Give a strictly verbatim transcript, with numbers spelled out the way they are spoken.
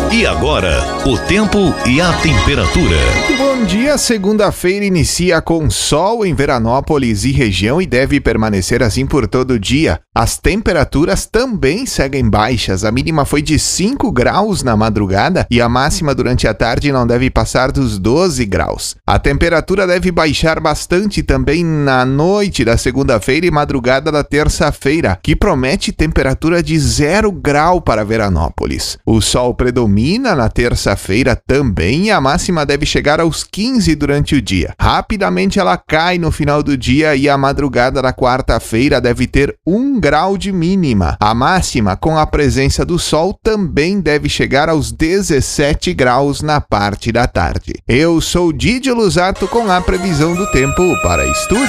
E agora, o tempo e a temperatura. Muito bom dia, segunda-feira inicia com sol em Veranópolis e região e deve permanecer assim por todo o dia. As temperaturas também seguem baixas, a mínima foi de cinco graus na madrugada e a máxima durante a tarde não deve passar dos doze graus. A temperatura deve baixar bastante também na noite da segunda-feira e madrugada da terça-feira, que promete temperatura de zero grau para Veranópolis. O sol predomina na terça-feira também e a máxima deve chegar aos quinze durante o dia. Rapidamente ela cai no final do dia e a madrugada da quarta-feira deve ter um grau de mínima. A máxima, com a presença do sol, também deve chegar aos dezessete graus na parte da tarde. Eu sou Didio Luzato com a previsão do tempo para Estúdio.